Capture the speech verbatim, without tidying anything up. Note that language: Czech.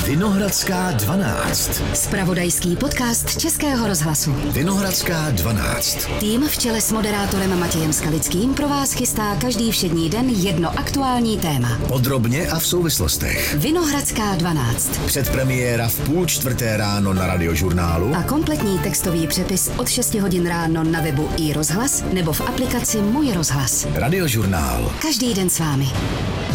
Vinohradská dvanáct. Zpravodajský podcast Českého rozhlasu. Vinohradská dvanáct. Tým v čele s moderátorem Matějem Skalickým pro vás chystá každý všední den jedno aktuální téma. Podrobně a v souvislostech. Vinohradská dvanáct. Předpremiéra v půl čtvrté ráno na Radiožurnálu. A kompletní textový přepis od šesti hodin ráno na webu i rozhlas nebo v aplikaci Můj rozhlas. Radiožurnál. Každý den s vámi.